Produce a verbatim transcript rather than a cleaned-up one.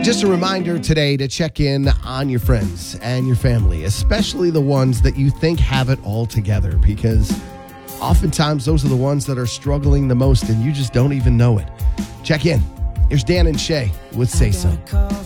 Just a reminder today to check in on your friends and your family, especially the ones that you think have it all together, because oftentimes those are the ones that are struggling the most and you just don't even know it. Check in. Here's Dan and Shay with Say So.